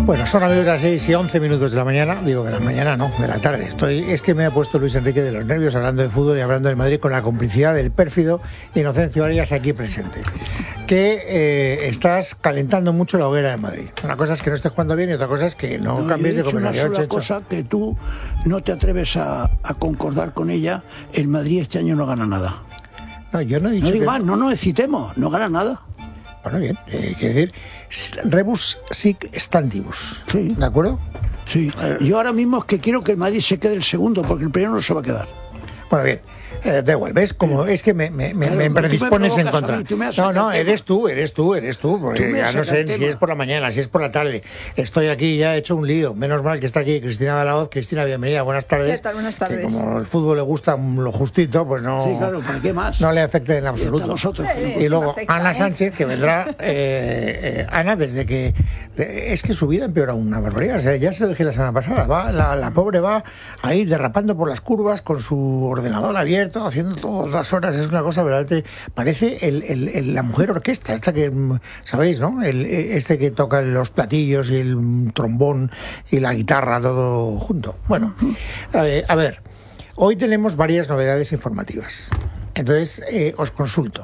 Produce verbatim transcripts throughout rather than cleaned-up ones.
Bueno, son amigos las seis y once minutos de la mañana, digo de la mañana no, de la tarde. Estoy, es que me ha puesto Luis Enrique de los nervios hablando de fútbol y hablando de Madrid con la complicidad del pérfido Inocencio Arias aquí presente. Que eh, estás calentando mucho la hoguera de Madrid. Una cosa es que no estés jugando bien y otra cosa es que no, no cambies de conversación. Una sola cosa que tú no te atreves a, a concordar con ella, el Madrid este año no gana nada. No, yo no he dicho no digo que... más, no nos excitemos, no gana nada. Bueno, bien, eh, quiero decir, rebus sic stantibus. Sí. ¿De acuerdo? Sí. Eh, yo ahora mismo es que quiero que el Madrid se quede el segundo, porque el primero no se va a quedar. Bueno, bien. Eh, da igual, ¿ves? Como es que me, me, claro, me predispones me en contra. Mí, no, no, eres tú, eres tú, eres tú, porque tú ya no sé si es por la mañana, si es por la tarde. Estoy aquí, ya he hecho un lío. Menos mal que está aquí Cristina Balaoz. Cristina, bienvenida, buenas tardes. ¿Qué tal? Buenas tardes. Que como el fútbol le gusta lo justito, pues no, sí, claro, ¿para qué más? No le afecta en absoluto. Nosotros, y luego afecta, Ana ¿eh? Sánchez, que vendrá, eh, eh, Ana, desde que... De, es que su vida empeora una barbaridad. O sea, ya se lo dije la semana pasada. Va, la, la pobre va ahí derrapando por las curvas con su ordenador abierto, haciendo todo las horas, es una cosa verdaderamente, parece el, el, el, la mujer orquesta, esta que, ¿sabéis, no? El, este que toca los platillos y el trombón y la guitarra, todo junto. Bueno, a ver, a ver hoy tenemos varias novedades informativas. Entonces, eh, os consulto.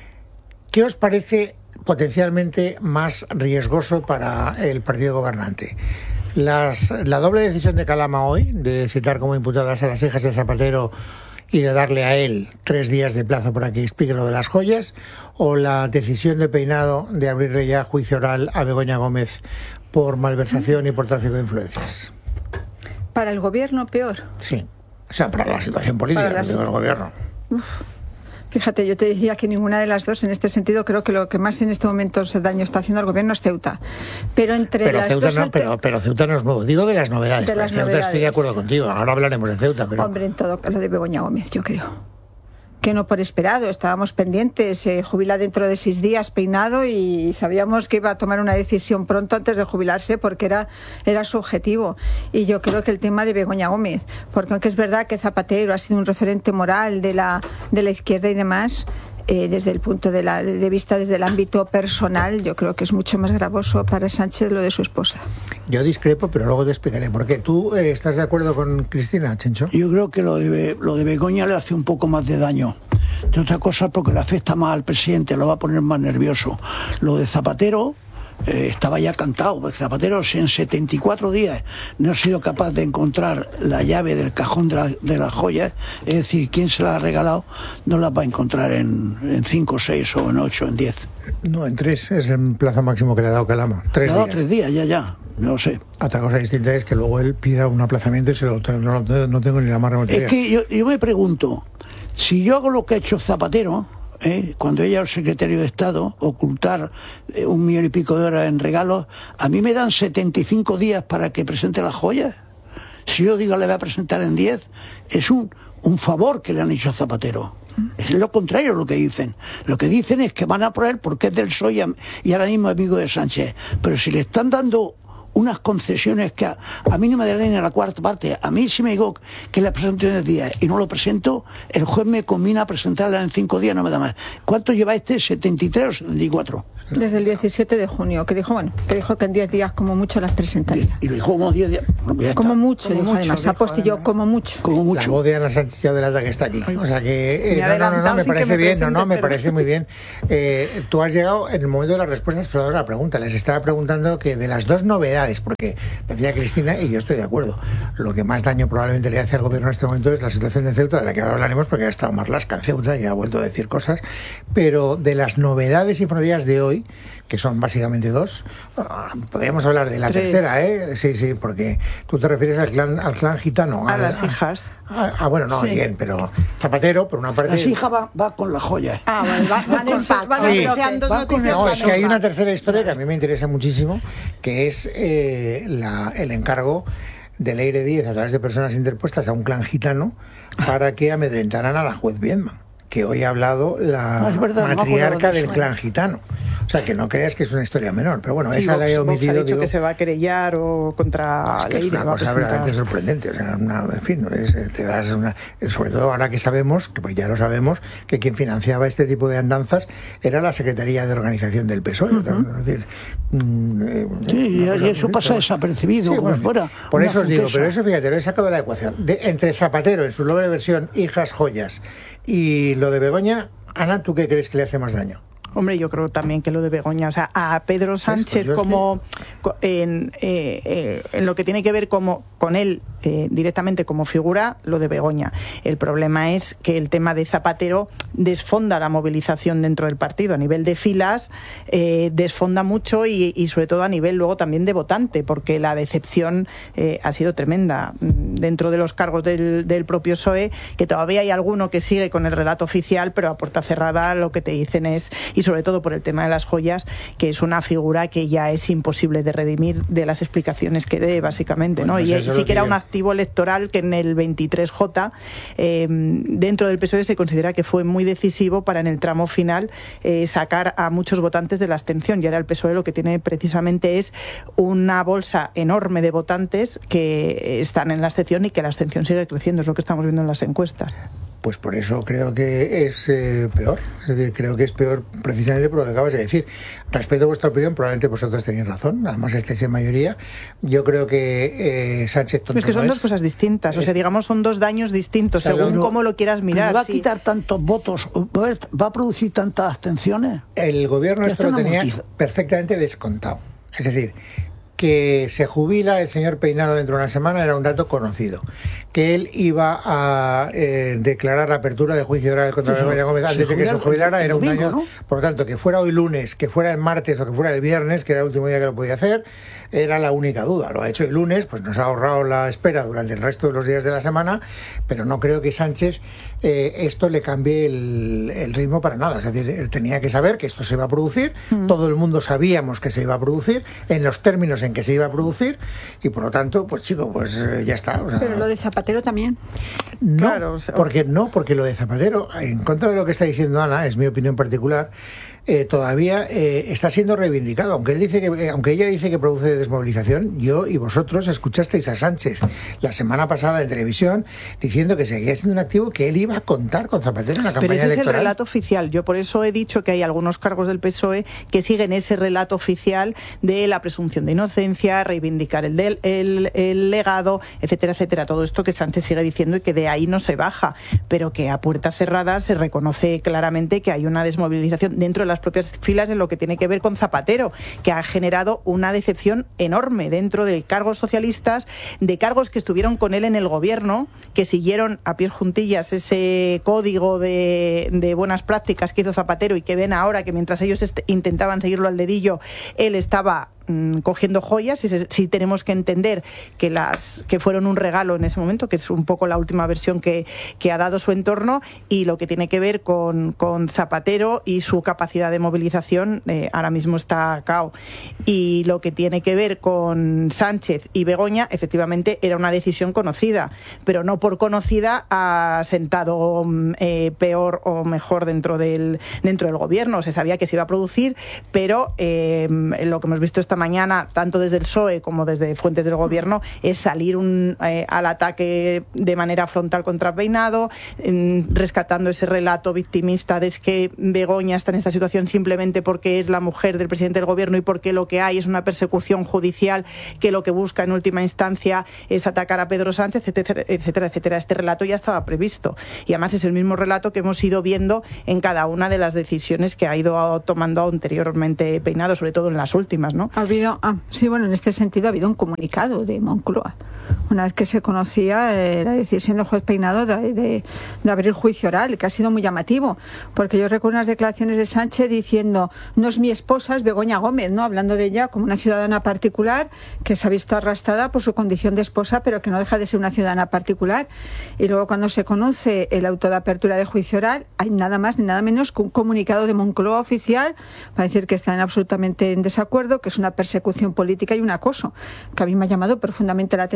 ¿Qué os parece potencialmente más riesgoso para el partido gobernante? Las, la doble decisión de Calama hoy, de citar como imputadas a las hijas de Zapatero y de darle a él tres días de plazo para que explique lo de las joyas, o la decisión de Peinado de abrirle ya juicio oral a Begoña Gómez por malversación y por tráfico de influencias. ¿Para el gobierno peor? Sí, o sea, para la situación política del si... gobierno. Uf. Fíjate, yo te diría que ninguna de las dos, en este sentido, creo que lo que más en este momento daño está haciendo al gobierno es Ceuta. Pero entre pero las Ceuta dos... no, pero, pero Ceuta no es nuevo. Digo de las novedades. De las Ceuta novedades. Estoy de acuerdo contigo. Ahora hablaremos de Ceuta. Pero... Hombre, en todo lo de Begoña Gómez, yo creo. Que no por esperado, estábamos pendientes, se eh, jubila dentro de seis días Peinado y sabíamos que iba a tomar una decisión pronto antes de jubilarse porque era, era su objetivo. Y yo creo que el tema de Begoña Gómez, porque aunque es verdad que Zapatero ha sido un referente moral de la, de la izquierda y demás, Eh, desde el punto de, la, de vista, desde el ámbito personal, yo creo que es mucho más gravoso para Sánchez lo de su esposa. Yo discrepo, pero luego te explicaré por qué. ¿Tú eh, estás de acuerdo con Cristina, Chencho? Yo creo que lo de, lo de Begoña le hace un poco más de daño. De otra cosa porque le afecta más al presidente, lo va a poner más nervioso. Lo de Zapatero... Eh, estaba ya cantado, porque Zapatero, si en setenta y cuatro días no ha sido capaz de encontrar la llave del cajón de, la, de las joyas, es decir, quién se la ha regalado, no las va a encontrar en, en cinco, seis o en ocho, en diez. No, en tres es el plazo máximo que le ha dado Calama. Tres le ha dado días. tres días, ya, ya, no lo sé. Otra cosa distinta es que luego él pida un aplazamiento y se lo, no, no tengo ni la más remota idea. Es que yo, yo me pregunto, si yo hago lo que ha hecho Zapatero... ¿Eh? Cuando ella es secretario de Estado, ocultar eh, un millón y pico de horas en regalos, a mí me dan setenta y cinco días para que presente las joyas. Si yo digo le voy a presentar en diez, es un, un favor que le han hecho a Zapatero. Es lo contrario lo que dicen. Lo que dicen es que van a por él porque es del P S O E y ahora mismo amigo de Sánchez. Pero si le están dando unas concesiones que a, a mí no me darán ni a la cuarta parte. A mí si me digo que la presento en diez días y no lo presento, el juez me combina a presentarla en cinco días, no me da más. ¿Cuánto lleva este? ¿setenta y tres o setenta y cuatro? Desde el diecisiete de junio, que dijo, bueno, que dijo que en diez días como mucho las presentaría. Y lo dijo como diez días. No, como mucho, como dijo mucho, además, apostilló como mucho. Como mucho. La voz de Ana Sánchez ya delata que está aquí. O sea que, eh, no, no, no, no, me parece me bien, no, no, me pero... parece muy bien. Eh, tú has llegado en el momento de las respuestas, pero ahora la pregunta, les estaba preguntando que de las dos novedades, porque decía Cristina, y yo estoy de acuerdo, lo que más daño probablemente le hace al gobierno en este momento es la situación de Ceuta, de la que ahora hablaremos porque ha estado Marlaska en Ceuta y ha vuelto a decir cosas, pero de las novedades informativas de hoy, que son básicamente dos, podríamos hablar de la Tres. tercera, ¿eh? Sí, sí, porque tú te refieres al clan, al clan gitano. A, a las hijas. Ah, ah, bueno, no, sí. Bien, pero Zapatero, por una parte... Las hijas van va con las joyas. Ah, bueno, va, van en pack. Van sí. deseando va con no, es que hay una tercera historia que a mí me interesa muchísimo, que es eh, la, el encargo de Leire Díez a través de personas interpuestas a un clan gitano para que amedrentaran a la juez Biedma, que hoy ha hablado la no, verdad, matriarca no del clan gitano. O sea, que no creas que es una historia menor, pero bueno, sí, esa Vox, la he omitido. Vox ha dicho digo, que se va a querellar o contra es que Leire, es una va a cosa presentar. verdaderamente sorprendente, o sea, una, en fin, es, te das una, sobre todo ahora que sabemos, que pues ya lo sabemos, que quien financiaba este tipo de andanzas era la Secretaría de Organización del P S O E. Uh-huh. Es decir, mm, eh, sí, y, y eso pasa bueno. desapercibido, sí, como bueno, fuera. Por eso os digo, pero eso fíjate, lo he sacado de la ecuación. De, entre Zapatero en su doble versión, hijas, joyas, y lo de Begoña, Ana, ¿tú qué crees que le hace más daño? Hombre, yo creo también que lo de Begoña, o sea, a Pedro Sánchez pues como estoy... en, eh, eh, en lo que tiene que ver como con él eh, directamente como figura, lo de Begoña. El problema es que el tema de Zapatero desfonda la movilización dentro del partido. A nivel de filas eh, desfonda mucho y, y sobre todo a nivel luego también de votante, porque la decepción eh, ha sido tremenda dentro de los cargos del, del propio P S O E, que todavía hay alguno que sigue con el relato oficial, pero a puerta cerrada lo que te dicen es... Y sobre todo por el tema de las joyas, que es una figura que ya es imposible de redimir de las explicaciones que dé, básicamente, bueno, ¿no? Y sí que era un activo electoral que en el veintitrés J, eh, dentro del P S O E se considera que fue muy decisivo para en el tramo final eh, sacar a muchos votantes de la abstención. Y ahora el P S O E lo que tiene precisamente es una bolsa enorme de votantes que están en la abstención y que la abstención sigue creciendo, es lo que estamos viendo en las encuestas. Pues por eso creo que es eh, peor, es decir, creo que es peor precisamente por lo que acabas de decir. Respeto a vuestra opinión, probablemente vosotros tenéis razón, además estáis en mayoría. Yo creo que eh, Sánchez tonto Es que son no dos es. cosas distintas, es... o sea, digamos, son dos daños distintos, o sea, según cómo lo quieras mirar. ¿Va a sí. quitar tantos votos? ¿Va a producir tantas abstenciones? El gobierno esto lo tenía motivo. perfectamente descontado. Es decir, que se jubila el señor Peinado dentro de una semana era un dato conocido. Que él iba a eh, declarar la apertura de juicio oral contra Begoña Gómez antes de que se jubilara era un domingo, año. ¿no? Por lo tanto, que fuera hoy lunes, que fuera el martes o que fuera el viernes, que era el último día que lo podía hacer, era la única duda. Lo ha hecho el lunes, pues nos ha ahorrado la espera durante el resto de los días de la semana, pero no creo que Sánchez eh, esto le cambie el, el ritmo para nada. Es decir, él tenía que saber que esto se iba a producir, mm. todo el mundo sabíamos que se iba a producir, en los términos en que se iba a producir, y por lo tanto, pues chico, pues eh, ya está. O sea, pero lo de Zapatero también. No, claro, o sea, porque no, porque lo de Zapatero, en contra de lo que está diciendo Ana, es mi opinión particular, eh, todavía eh, está siendo reivindicado. Aunque él dice que, eh, aunque ella dice que produce desmovilización, yo y vosotros escuchasteis a Sánchez la semana pasada en televisión diciendo que seguía siendo un activo que él iba a contar con Zapatero en la campaña electoral. Pero ese electoral. es el relato oficial. Yo por eso he dicho que hay algunos cargos del P S O E que siguen ese relato oficial de la presunción de inocencia, reivindicar el, del, el, el legado, etcétera, etcétera. Todo esto que Sánchez sigue diciendo y que de ahí no se baja, pero que a puerta cerrada se reconoce claramente que hay una desmovilización dentro de las propias filas en lo que tiene que ver con Zapatero, que ha generado una decepción enorme dentro de cargos socialistas, de cargos que estuvieron con él en el gobierno, que siguieron a pies juntillas ese código de, de buenas prácticas que hizo Zapatero y que ven ahora que mientras ellos est- intentaban seguirlo al dedillo, él estaba cogiendo joyas y si sí tenemos que entender que las que fueron un regalo en ese momento, que es un poco la última versión que, que ha dado su entorno, y lo que tiene que ver con, con Zapatero y su capacidad de movilización eh, ahora mismo está cao. Y lo que tiene que ver con Sánchez y Begoña, efectivamente era una decisión conocida, pero no por conocida ha sentado eh, peor o mejor dentro del dentro del gobierno. Se sabía que se iba a producir, pero eh, lo que hemos visto esta mañana, tanto desde el P S O E como desde fuentes del gobierno, es salir un, eh, al ataque de manera frontal contra Peinado, eh, rescatando ese relato victimista de que Begoña está en esta situación simplemente porque es la mujer del presidente del gobierno y porque lo que hay es una persecución judicial que lo que busca en última instancia es atacar a Pedro Sánchez, etcétera, etcétera, etcétera. Este relato ya estaba previsto y además es el mismo relato que hemos ido viendo en cada una de las decisiones que ha ido tomando anteriormente Peinado, sobre todo en las últimas, ¿no? Ha habido, ah, sí, bueno, en este sentido ha habido un comunicado de Moncloa. Una vez que se conocía eh, la decisión del juez Peinado de, de, de abrir juicio oral, que ha sido muy llamativo, porque yo recuerdo unas declaraciones de Sánchez diciendo, no es mi esposa, es Begoña Gómez, ¿no? Hablando de ella como una ciudadana particular que se ha visto arrastrada por su condición de esposa, pero que no deja de ser una ciudadana particular. Y luego cuando se conoce el auto de apertura de juicio oral, hay nada más ni nada menos que un comunicado de Moncloa oficial para decir que están absolutamente en desacuerdo, que es una persecución política y un acoso, que a mí me ha llamado profundamente la atención.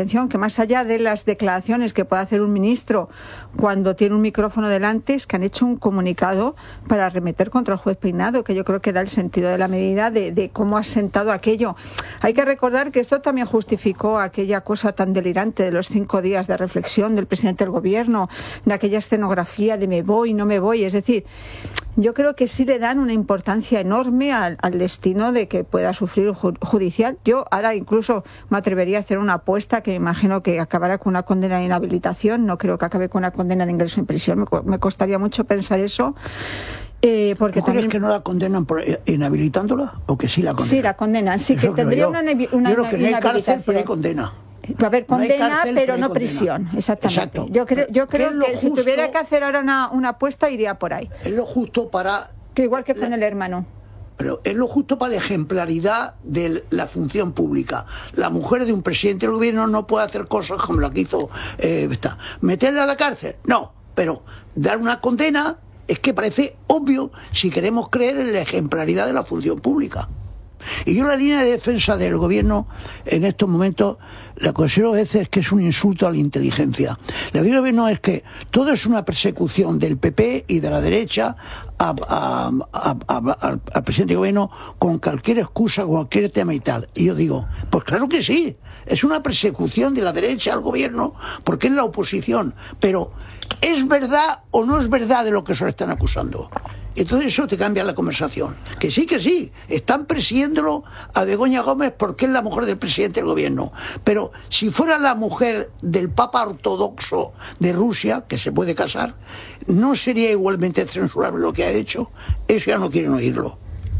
atención que más allá de las declaraciones que puede hacer un ministro cuando tiene un micrófono delante, es que han hecho un comunicado para arremeter contra el juez Peinado, que yo creo que da el sentido de la medida de, de cómo ha sentado aquello. Hay que recordar que esto también justificó aquella cosa tan delirante de los cinco días de reflexión del presidente del gobierno, de aquella escenografía de me voy, no me voy. Es decir, yo creo que sí le dan una importancia enorme al, al destino de que pueda sufrir un judicial. Yo ahora incluso me atrevería a hacer una apuesta que me imagino que acabará con una condena de inhabilitación. No creo que acabe con una condena de ingreso en prisión. Me, me costaría mucho pensar eso. Eh, porque ¿Tú crees también... que no la condenan por inhabilitándola o que sí la condenan? Sí, la condenan. Sí, Eso que tendría yo. una, una yo creo que no hay cárcel, pero hay condena. Va a haber condena, no cárcel, pero no no condena. prisión. Exactamente. Exacto. Yo creo, yo creo que justo, si tuviera que hacer ahora una, una apuesta, iría por ahí. Es lo justo para... Que igual que con la, el hermano. Pero es lo justo para la ejemplaridad de la función pública. La mujer de un presidente del gobierno no puede hacer cosas como la que hizo eh, esta. ¿Meterla a la cárcel? No. Pero dar una condena es que parece obvio si queremos creer en la ejemplaridad de la función pública. Y yo la línea de defensa del gobierno en estos momentos la considero a veces que es un insulto a la inteligencia. La línea del gobierno es que todo es una persecución del P P y de la derecha a, a, a, a, al, al presidente del gobierno con cualquier excusa, con cualquier tema y tal. Y yo digo, pues claro que sí, es una persecución de la derecha al gobierno porque es la oposición. Pero ¿es verdad o no es verdad de lo que se le están acusando? Entonces eso te cambia la conversación. Que sí, que sí, están persiguiéndolo a Begoña Gómez porque es la mujer del presidente del gobierno. Pero si fuera la mujer del Papa ortodoxo de Rusia, que se puede casar, ¿no sería igualmente censurable lo que ha hecho? Eso ya no quieren oírlo.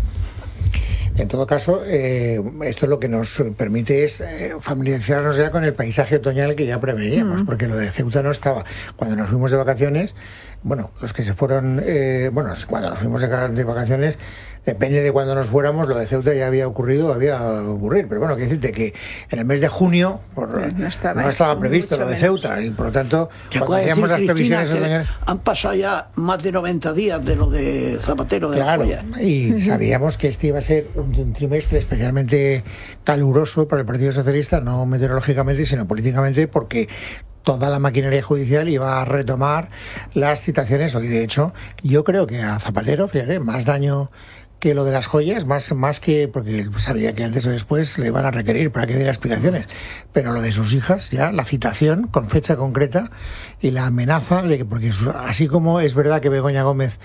En todo caso, eh, esto lo que nos permite es eh, familiarizarnos ya con el paisaje otoñal que ya preveíamos, mm. porque lo de Ceuta no estaba. Cuando nos fuimos de vacaciones, bueno, los que se fueron, eh, bueno, cuando nos fuimos de, de vacaciones, depende de cuándo nos fuéramos, lo de Ceuta ya había ocurrido, había ocurrir. Pero bueno, quiero decirte que en el mes de junio por, no, estaba, no estaba previsto lo de menos. Ceuta, y por lo tanto, cuando hacíamos las previsiones otoñales, han pasado ya más de noventa días de lo de Zapatero de claro, la Joya. Y sabíamos que este iba a ser un, un trimestre especialmente caluroso para el Partido Socialista, no meteorológicamente, sino políticamente, porque toda la maquinaria judicial iba a retomar las citaciones hoy. De hecho, yo creo que a Zapatero, fíjate, más daño que lo de las joyas, más, más que, porque sabía que antes o después le iban a requerir para que diera explicaciones, pero lo de sus hijas, ya la citación con fecha concreta y la amenaza de que, porque así como es verdad que Begoña Gómez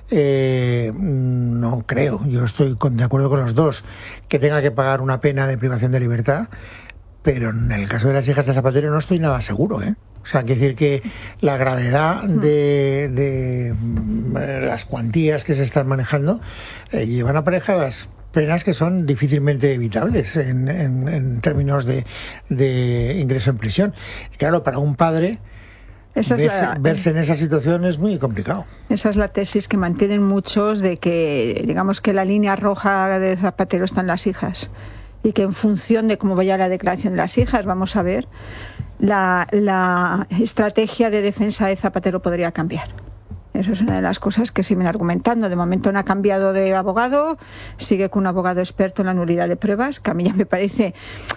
Eh, no creo, yo estoy con, de acuerdo con los dos, que tenga que pagar una pena de privación de libertad, pero en el caso de las hijas de Zapatero no estoy nada seguro, ¿eh? O sea, quiere decir que la gravedad de, de, de las cuantías que se están manejando eh, llevan aparejadas penas que son difícilmente evitables en, en, en términos de, de ingreso en prisión. Y claro, para un padre Esa es verse, la, verse en esa situación es muy complicado. Esa es la tesis que mantienen muchos, de que, digamos, que la línea roja de Zapatero están las hijas, y que en función de cómo vaya la declaración de las hijas, vamos a ver, la, la estrategia de defensa de Zapatero podría cambiar. Eso es una de las cosas que siguen argumentando. De momento no ha cambiado de abogado, sigue con un abogado experto en la nulidad de pruebas, que a mí ya me parece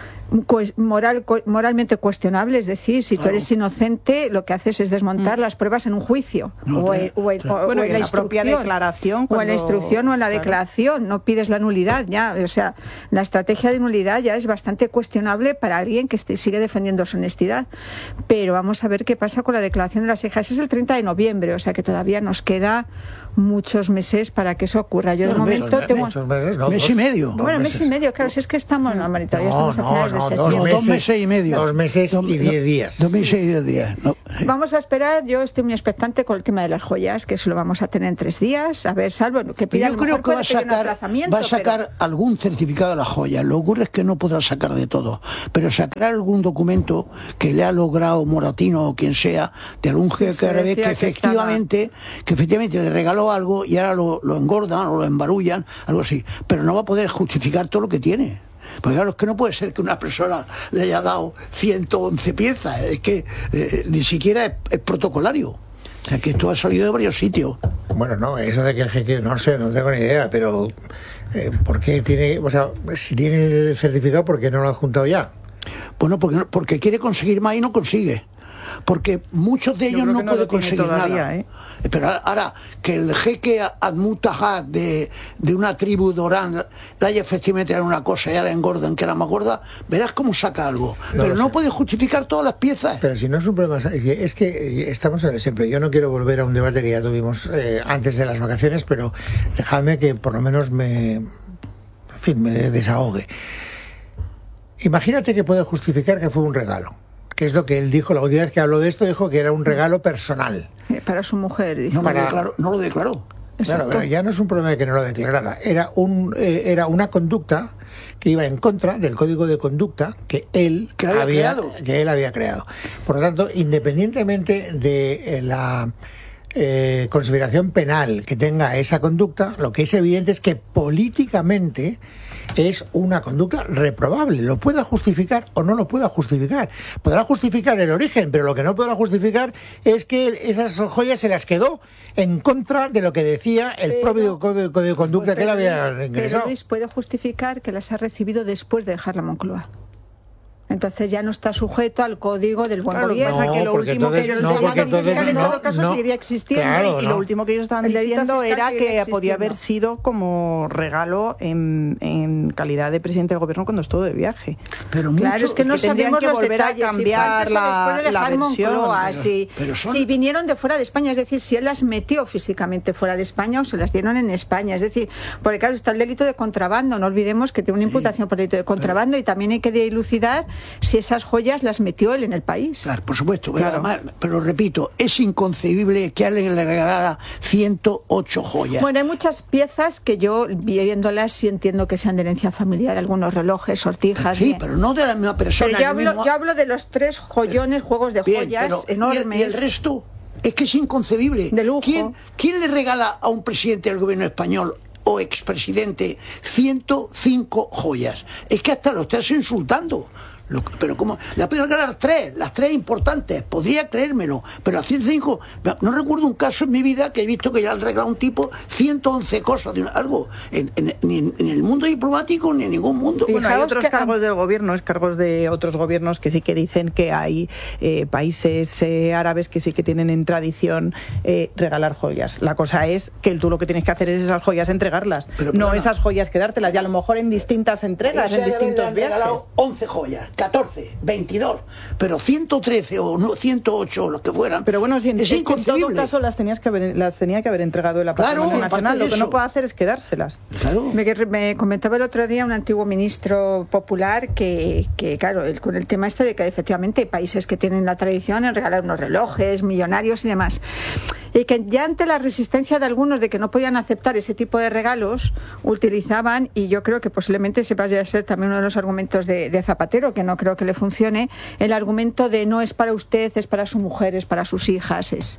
moral, moralmente cuestionable. Es decir, si claro. tú eres inocente, lo que haces es desmontar mm. las pruebas en un juicio, no, o, el, o, el, o, bueno, o en la, la propia declaración, cuando... o en la instrucción o en la claro. declaración, no pides la nulidad ya. O sea, la estrategia de nulidad ya es bastante cuestionable para alguien que esté, sigue defendiendo su honestidad. Pero vamos a ver qué pasa con la declaración de las hijas. Es el treinta de noviembre, o sea que todavía nos queda muchos meses para que eso ocurra. Yo de momento meses, tengo muchos meses, no, mes dos, y medio. Bueno, mes y medio, claro, si es que estamos, no, Marita, ya estamos no, a finales no, de no, septiembre. dos meses, dos meses y medio. Dos meses dos, y diez días. Dos meses y diez días. No. Vamos a esperar, yo estoy muy expectante con el tema de las joyas, que eso lo vamos a tener en tres días. A ver, salvo que pida yo creo que va a sacar, va a sacar pero... algún certificado de las joyas. Lo que ocurre es que no podrá sacar de todo, pero sacará algún documento que le ha logrado Moratino o quien sea, de algún jeque árabe que, que efectivamente, estaba... que efectivamente le regaló algo y ahora lo, lo engordan o lo embarullan, algo así. Pero no va a poder justificar todo lo que tiene. Porque claro, es que no puede ser que una persona le haya dado ciento once piezas, es que eh, ni siquiera es, es protocolario. O sea, que esto ha salido de varios sitios. Bueno, no, eso de que el jeque, no sé, no tengo ni idea, pero eh, ¿por qué tiene, o sea, si tiene el certificado, por qué no lo ha juntado ya? Bueno, porque, porque quiere conseguir más y no consigue. Porque muchos de ellos no, no pueden conseguir todavía, nada. ¿eh? Pero ahora, que el jeque Admutahad de, de una tribu dorán le haya efectivamente era una cosa y ahora engordan, que era más gorda, verás cómo saca algo. No pero no sé. Puede justificar todas las piezas. Pero si no es un problema, es que estamos en el siempre. Yo no quiero volver a un debate que ya tuvimos eh, antes de las vacaciones, pero dejadme que por lo menos me, en fin, me desahogue. Imagínate que puede justificar que fue un regalo. Que es lo que él dijo, la última vez que habló de esto, dijo que era un regalo personal. Para su mujer, dice. No, para... lo declaró, no lo declaró. Claro, pero ya no es un problema de que no lo declarara. Era, un, eh, era una conducta que iba en contra del código de conducta que él, que había, había, creado. Que él había creado. Por lo tanto, independientemente de eh, la eh, consideración penal que tenga esa conducta, lo que es evidente es que políticamente es una conducta reprobable. Lo pueda justificar o no lo pueda justificar. Podrá justificar el origen, pero lo que no podrá justificar es que esas joyas se las quedó en contra de lo que decía el pero, propio código de conducta que él había Luis, ingresado. Pero Luis puede justificar que las ha recibido después de dejar la Moncloa. Entonces ya no está sujeto al código del buen claro, gobierno. No, que lo último entonces, que ellos no, estaban entonces, en no, todo caso no, seguiría existiendo. Claro, y no. lo último que ellos estaban el diciendo era que podía haber existiendo. sido como regalo en, en calidad de presidente del gobierno cuando estuvo de viaje. Pero claro, mucho, es que no es que sabemos que los volver detalles. a cambiar si la, después de la dejar versión. Moncloa, Pero, si, pero son... si vinieron de fuera de España, es decir, si él las metió físicamente fuera de España o se las dieron en España. Es decir, porque claro, está el delito de contrabando. No olvidemos que tiene una imputación sí, por delito de contrabando pero... y también hay que dilucidar si esas joyas las metió él en el país. Claro, por supuesto, pero, claro. además, pero repito, es inconcebible que alguien le regalara ciento ocho joyas. Bueno, hay muchas piezas que yo, viéndolas, sí entiendo que sean de herencia familiar, algunos relojes, sortijas. Sí, bien. pero no de la misma persona. Pero yo, hablo, mismo... yo hablo de los tres joyones, pero, juegos de bien, joyas pero, enormes. ¿y el, y el resto? Es que es inconcebible. De lujo. ¿Quién, ¿Quién le regala a un presidente del gobierno español o expresidente ciento cinco joyas? Es que hasta lo estás insultando. Lo, pero como le puedo regalar tres, las tres importantes, podría creérmelo, pero las ciento cinco, no recuerdo un caso en mi vida que he visto que ya le regalado a un tipo ciento once cosas de algo, en, en, ni en, en el mundo diplomático ni en ningún mundo. Bueno, hay otros que... cargos del gobierno, es cargos de otros gobiernos que sí que dicen que hay eh, países eh, árabes que sí que tienen en tradición eh, regalar joyas. La cosa es que tú lo que tienes que hacer es esas joyas entregarlas, pero, no esas joyas quedártelas, y a lo mejor en distintas entregas, en distintos viajes. Regalado once joyas. catorce, veintidós, pero ciento trece o no, ciento ocho, los que fueran. Pero bueno, si en, es en todo caso las tenías que haber, las tenía que haber entregado el Patrimonio claro, Nacional. Lo que no puede hacer es quedárselas. Claro. Me, me comentaba el otro día un antiguo ministro popular que, que claro, el, con el tema esto de que efectivamente hay países que tienen la tradición en regalar unos relojes millonarios y demás. Y que ya ante la resistencia de algunos de que no podían aceptar ese tipo de regalos, utilizaban, y yo creo que posiblemente se vaya a ser también uno de los argumentos de, de Zapatero, que no creo que le funcione, el argumento de no es para usted, es para su mujer, es para sus hijas. Es.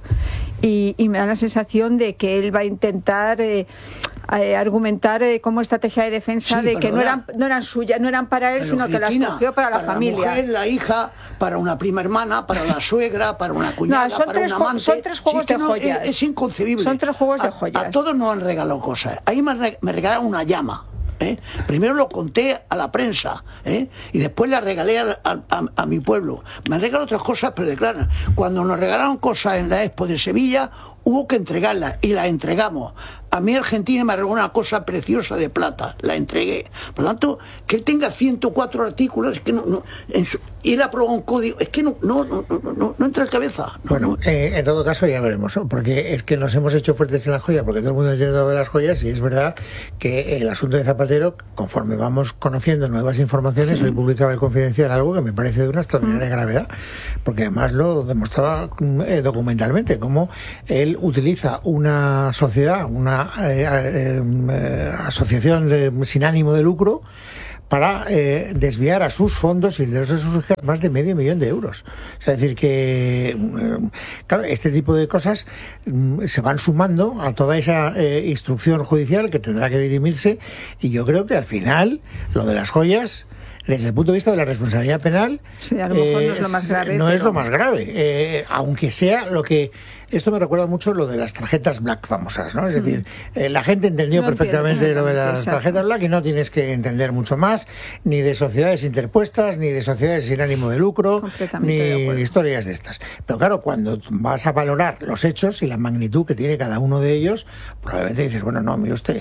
Y, y me da la sensación de que él va a intentar eh, eh, argumentar eh, como estrategia de defensa sí, de que no eran, no eran suyas, no eran para él, pero sino Cristina, que las cogió para la para familia. La mujer, la hija, para una prima hermana, para la suegra, para una cuñada, no, son para tres, un amante. Son tres juegos sí, de no, joyas. Es, es inconcebible. Son tres juegos de a, joyas. A todos nos han regalado cosas. Ahí me, me regalaron una llama. ¿Eh? Primero lo conté a la prensa, ¿eh? Y después la regalé a, a, a, a mi pueblo. Me han regalado otras cosas, pero de claro, cuando nos regalaron cosas en la Expo de Sevilla, hubo que entregarlas y las entregamos. A mí Argentina me regaló una cosa preciosa de plata, la entregué. Por lo tanto, que él tenga ciento cuatro artículos, es que no, no en su, y él aprobó un código, es que no, no, no, no, no, no entra en cabeza. No, bueno, no. Eh, en todo caso ya veremos, ¿no? Porque es que nos hemos hecho fuertes en la joya, porque todo el mundo ha llegado de las joyas, y es verdad que el asunto de Zapatero, conforme vamos conociendo nuevas informaciones, sí. Hoy publicaba el Confidencial algo que me parece de una extraordinaria mm. gravedad, porque además lo demostraba eh, documentalmente, cómo él utiliza una sociedad, una Eh, eh, eh, asociación de, sin ánimo de lucro para eh, desviar a sus fondos y de sus hijas más de medio millón de euros. O sea, es decir que, eh, claro, este tipo de cosas mm, se van sumando a toda esa eh, instrucción judicial que tendrá que dirimirse, y yo creo que al final lo de las joyas, desde el punto de vista de la responsabilidad penal, sí, a lo mejor eh, no es lo más grave, no pero... es lo más grave, eh, aunque sea lo que esto me recuerda mucho lo de las tarjetas Black famosas, ¿no? Es decir, eh, la gente entendió no perfectamente entiendo, lo de las exacto. tarjetas Black y no tienes que entender mucho más, ni de sociedades interpuestas, ni de sociedades sin ánimo de lucro, ni de historias de estas. Pero claro, cuando vas a valorar los hechos y la magnitud que tiene cada uno de ellos, probablemente dices, bueno, no, mire usted,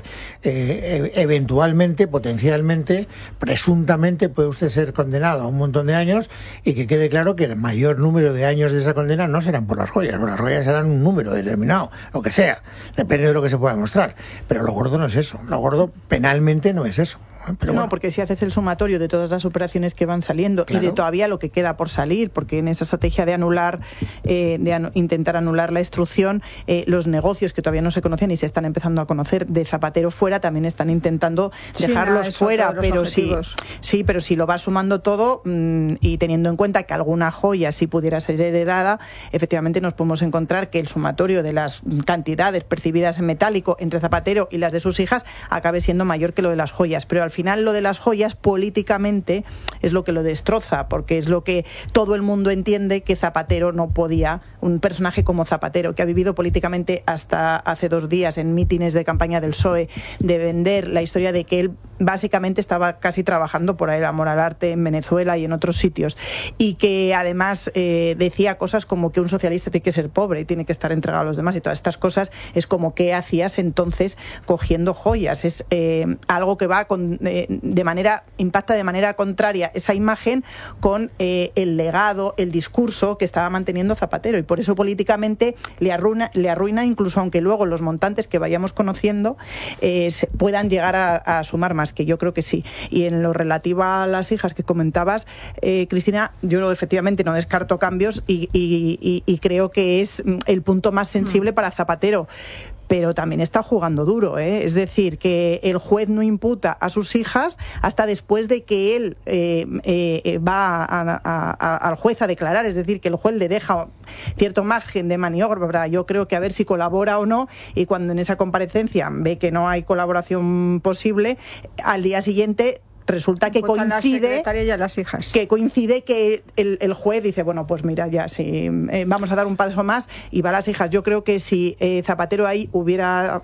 eh, eventualmente, potencialmente, presuntamente puede usted ser condenado a un montón de años y que quede claro que el mayor número de años de esa condena no serán por las joyas, por las joyas serán un número determinado, lo que sea, depende de lo que se pueda mostrar. Pero lo gordo no es eso, lo gordo penalmente no es eso. Pero no, bueno. Porque si haces el sumatorio de todas las operaciones que van saliendo claro. y de todavía lo que queda por salir, porque en esa estrategia de anular, eh, de anu intentar anular la instrucción, eh, los negocios que todavía no se conocían y se están empezando a conocer de Zapatero fuera también están intentando sí, dejarlos no, fuera, pero sí, sí, pero si lo vas sumando todo mmm, y teniendo en cuenta que alguna joya sí pudiera ser heredada, efectivamente nos podemos encontrar que el sumatorio de las cantidades percibidas en metálico entre Zapatero y las de sus hijas acabe siendo mayor que lo de las joyas, pero al Al final lo de las joyas políticamente es lo que lo destroza, porque es lo que todo el mundo entiende que Zapatero no podía, un personaje como Zapatero, que ha vivido políticamente hasta hace dos días en mítines de campaña del P S O E, de vender la historia de que él básicamente estaba casi trabajando por el amor al arte en Venezuela y en otros sitios, y que además eh, decía cosas como que un socialista tiene que ser pobre y tiene que estar entregado a los demás y todas estas cosas, es como ¿qué hacías entonces cogiendo joyas? Es eh, algo que va con de manera, impacta de manera contraria esa imagen con eh, el legado, el discurso que estaba manteniendo Zapatero, y por eso políticamente le arruina, le arruina incluso aunque luego los montantes que vayamos conociendo eh, se puedan llegar a, a sumar más, que yo creo que sí. Y en lo relativo a las hijas que comentabas, eh, Cristina, yo efectivamente no descarto cambios y, y, y, y creo que es el punto más sensible para Zapatero. Pero también está jugando duro, ¿eh? Es decir, que el juez no imputa a sus hijas hasta después de que él eh, eh, va a, a, a, al juez a declarar, es decir, que el juez le deja cierto margen de maniobra, yo creo que a ver si colabora o no, y cuando en esa comparecencia ve que no hay colaboración posible, al día siguiente resulta que coincide y las hijas. que coincide que el, el juez dice, bueno, pues mira, ya sí, eh, vamos a dar un paso más y va a las hijas. Yo creo que si eh, Zapatero ahí hubiera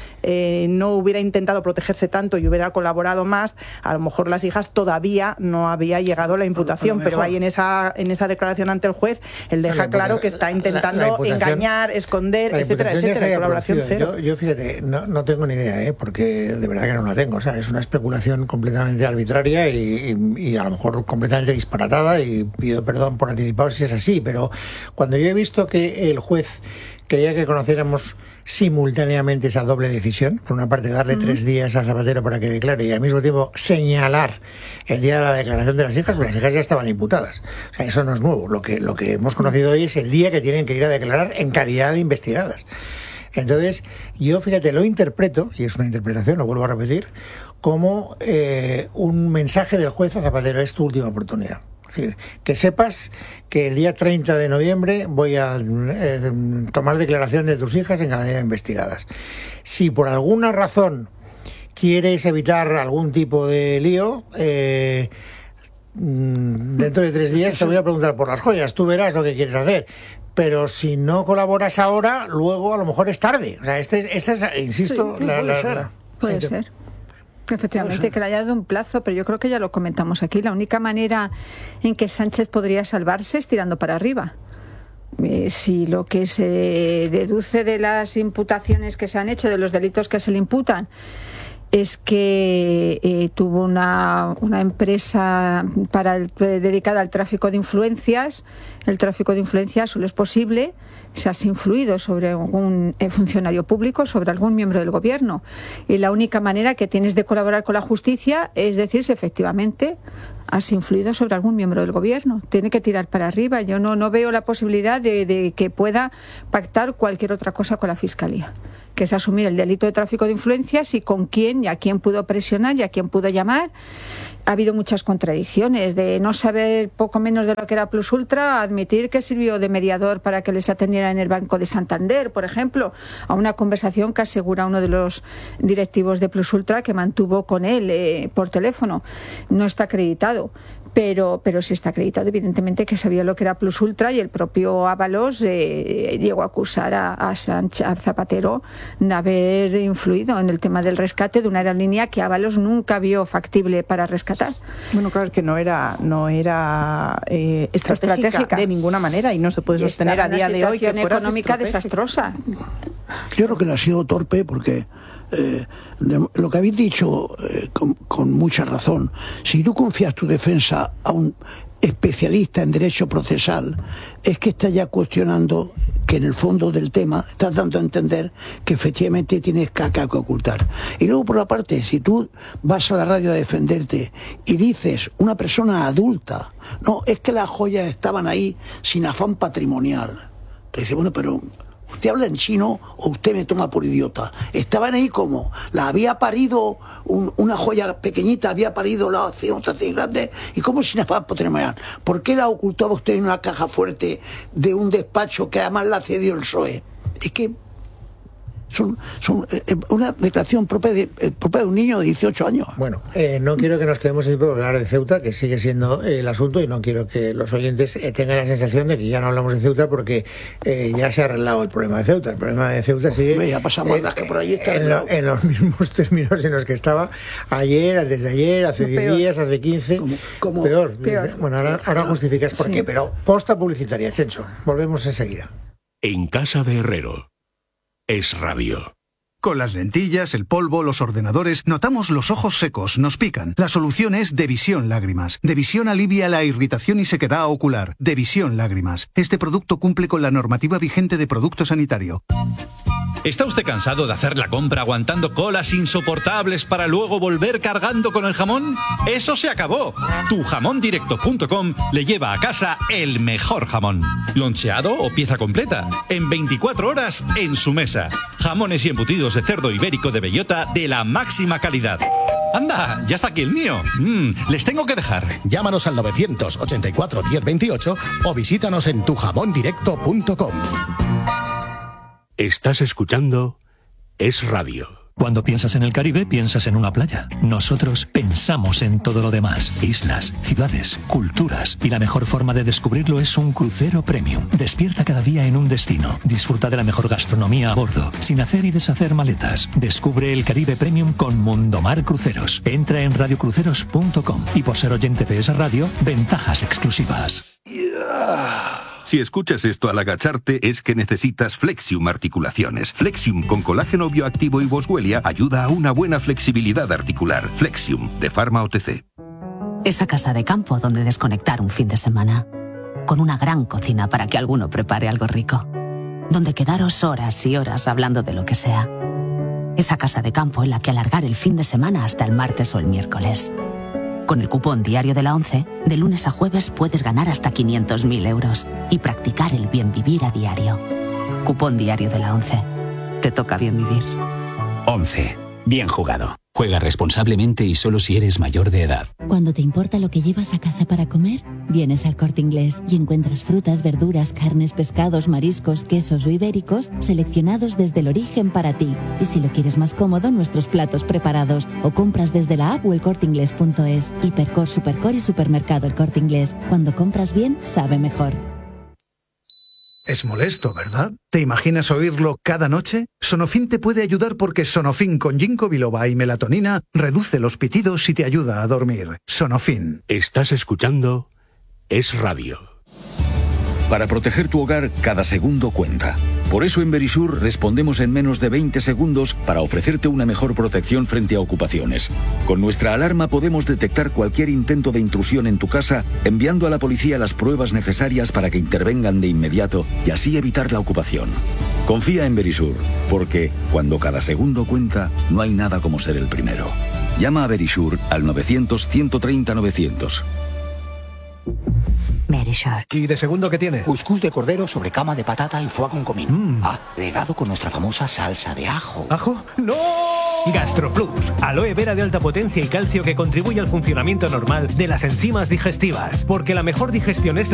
eh, no hubiera intentado protegerse tanto y hubiera colaborado más, a lo mejor las hijas todavía no había llegado la imputación, pero, pero ahí en esa en esa declaración ante el juez él deja claro que está intentando la, la engañar, esconder, etcétera, etcétera, colaboración cero. Yo, yo fíjate, no, no tengo ni idea, ¿eh? Porque de verdad que no la tengo, o sea, es una especulación completamente arbitraria y, y, y a lo mejor completamente disparatada, y pido perdón por anticipado si es así, pero cuando yo he visto que el juez quería que conociéramos simultáneamente esa doble decisión, por una parte darle uh-huh. tres días a Zapatero para que declare y al mismo tiempo señalar el día de la declaración de las hijas, pues las hijas ya estaban imputadas. O sea, eso no es nuevo. Lo que, lo que hemos conocido hoy es el día que tienen que ir a declarar en calidad de investigadas. Entonces, yo, fíjate, lo interpreto, y es una interpretación, lo vuelvo a repetir, como eh, un mensaje del juez a Zapatero: es tu última oportunidad. Es decir, que sepas que el día treinta de noviembre voy a eh, tomar declaración de tus hijas en calidad de investigadas. Si por alguna razón quieres evitar algún tipo de lío, eh, dentro de tres días te voy a preguntar por las joyas, tú verás lo que quieres hacer. Pero si no colaboras ahora, luego a lo mejor es tarde. O sea, este, este es, insisto, sí, la, puede la, ser. la, puede la, ser. Efectivamente, que le haya dado un plazo, pero yo creo que ya lo comentamos aquí. La única manera en que Sánchez podría salvarse es tirando para arriba. Eh, si lo que se deduce de las imputaciones que se han hecho, de los delitos que se le imputan, es que eh, tuvo una, una empresa para el, dedicada al tráfico de influencias. El tráfico de influencias solo es posible si has influido sobre algún funcionario público, sobre algún miembro del gobierno. Y la única manera que tienes de colaborar con la justicia es decir si efectivamente has influido sobre algún miembro del gobierno. Tiene que tirar para arriba. Yo no, no veo la posibilidad de, de que pueda pactar cualquier otra cosa con la Fiscalía, que es asumir el delito de tráfico de influencias y con quién y a quién pudo presionar y a quién pudo llamar. Ha habido muchas contradicciones, de no saber poco menos de lo que era Plus Ultra, admitir que sirvió de mediador para que les atendiera en el Banco de Santander, por ejemplo, a una conversación que asegura uno de los directivos de Plus Ultra que mantuvo con él eh, por teléfono. No está acreditado, pero, pero sí está acreditado evidentemente que sabía lo que era Plus Ultra, y el propio Ábalos eh, llegó a acusar a, a, Sánchez, a Zapatero de haber influido en el tema del rescate de una aerolínea que Ábalos nunca vio factible para rescatar. Bueno, claro, es que no era, no era eh, estratégica, estratégica de ninguna manera, y no se puede sostener a día de hoy que fuera económica desastrosa. Yo creo que le ha sido torpe porque eh, de, lo que habéis dicho eh, con, con mucha razón, si tú confías tu defensa a un especialista en derecho procesal, es que estás ya cuestionando que en el fondo del tema estás dando a entender que efectivamente tienes caca que ocultar. Y luego, por la parte, si tú vas a la radio a defenderte y dices, una persona adulta, no, es que las joyas estaban ahí sin afán patrimonial. Te dice, bueno, pero ¿usted habla en chino o usted me toma por idiota? Estaban ahí como, la había parido un, una joya pequeñita, había parido la otra así grande, y como sin afán patrimonial. ¿Por qué la ocultaba usted en una caja fuerte de un despacho que además la cedió el P S O E? Es que son, son eh, una declaración propia de, eh, propia de un niño de dieciocho años. Bueno, eh, no quiero que nos quedemos sin hablar de Ceuta, que sigue siendo eh, el asunto, y no quiero que los oyentes eh, tengan la sensación de que ya no hablamos de Ceuta porque eh, ya se ha arreglado el problema de Ceuta. El problema de Ceuta sigue Hombre, ya pasamos eh, que por allí está en, lo, en los mismos términos en los que estaba ayer, antes de ayer, hace diez días, hace quince. ¿Cómo, cómo? Peor. Peor. Bueno, ahora, ahora justificas por qué, sí. Pero posta publicitaria, Chencho. Volvemos enseguida. En casa de Herrero. Es Radio. Con las lentillas, el polvo, los ordenadores, notamos los ojos secos, nos pican. La solución es Devisión Lágrimas. Devisión alivia la irritación y sequedad ocular. Devisión Lágrimas. Este producto cumple con la normativa vigente de producto sanitario. ¿Está usted cansado de hacer la compra aguantando colas insoportables para luego volver cargando con el jamón? ¡Eso se acabó! tu jamón directo punto com le lleva a casa el mejor jamón. Loncheado o pieza completa. En veinticuatro horas en su mesa. Jamones y embutidos de cerdo ibérico de bellota de la máxima calidad. ¡Anda! ¡Ya está aquí el mío! Mm, les tengo que dejar. Llámanos al novecientos ochenta y cuatro diez veintiocho o visítanos en tu jamón directo punto com. Estás escuchando Es Radio. Cuando piensas en el Caribe, piensas en una playa. Nosotros pensamos en todo lo demás. Islas, ciudades, culturas. Y la mejor forma de descubrirlo es un crucero premium. Despierta cada día en un destino. Disfruta de la mejor gastronomía a bordo, sin hacer y deshacer maletas. Descubre el Caribe Premium con Mundomar Cruceros. Entra en radio cruceros punto com y por ser oyente de esa radio, ventajas exclusivas. Yeah. Si escuchas esto al agacharte es que necesitas Flexium Articulaciones. Flexium con colágeno bioactivo y boswellia ayuda a una buena flexibilidad articular. Flexium, de Pharma O T C. Esa casa de campo donde desconectar un fin de semana. Con una gran cocina para que alguno prepare algo rico. Donde quedaros horas y horas hablando de lo que sea. Esa casa de campo en la que alargar el fin de semana hasta el martes o el miércoles. Con el cupón diario de la ONCE, de lunes a jueves puedes ganar hasta quinientos mil euros y practicar el bien vivir a diario. Cupón diario de la ONCE. Te toca bien vivir. ONCE. Bien jugado. Juega responsablemente y solo si eres mayor de edad. Cuando te importa lo que llevas a casa para comer, vienes al Corte Inglés y encuentras frutas, verduras, carnes, pescados, mariscos, quesos o ibéricos seleccionados desde el origen para ti. Y si lo quieres más cómodo, nuestros platos preparados. O compras desde la app o el corte inglés punto es. Hipercor, Supercor y Supermercado El Corte Inglés. Cuando compras bien, sabe mejor. Es molesto, ¿verdad? ¿Te imaginas oírlo cada noche? Sonofin te puede ayudar porque Sonofin con ginkgo biloba y melatonina reduce los pitidos y te ayuda a dormir. Sonofin. Estás escuchando Es Radio. Para proteger tu hogar, cada segundo cuenta. Por eso en Verisur respondemos en menos de veinte segundos para ofrecerte una mejor protección frente a ocupaciones. Con nuestra alarma podemos detectar cualquier intento de intrusión en tu casa, enviando a la policía las pruebas necesarias para que intervengan de inmediato y así evitar la ocupación. Confía en Verisur, porque cuando cada segundo cuenta, no hay nada como ser el primero. Llama a Verisur al novecientos, ciento treinta, novecientos. Verisur. ¿Y de segundo qué tiene? Cuscús de cordero sobre cama de patata y foie con comino. Mm. Ah, regado con nuestra famosa salsa de ajo. ¿Ajo? ¡No! GastroPlus, aloe vera de alta potencia y calcio que contribuye al funcionamiento normal de las enzimas digestivas. Porque la mejor digestión es